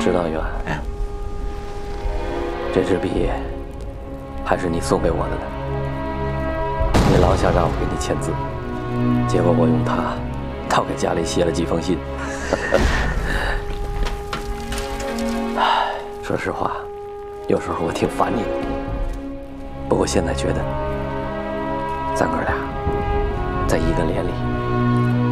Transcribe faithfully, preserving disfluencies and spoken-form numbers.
石道远， 哎， 这支笔还是你送给我的呢。你老想让我给你签字，结果我用它倒给家里写了几封信。说实话，有时候我挺烦你的。不过现在觉得，咱哥俩在一个连里。